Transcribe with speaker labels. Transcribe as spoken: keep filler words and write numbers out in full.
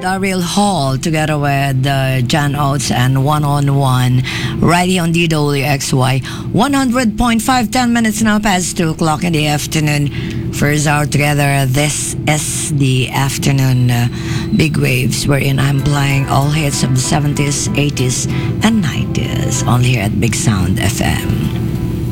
Speaker 1: Daryl Hall together with uh, John Oates and One on One right here on D W X Y one hundred point five. ten minutes now past two o'clock in the afternoon. First hour together. This is the afternoon uh, Big Waves, wherein I'm playing all hits of the seventies, eighties and nineties only here at Big Sound F M.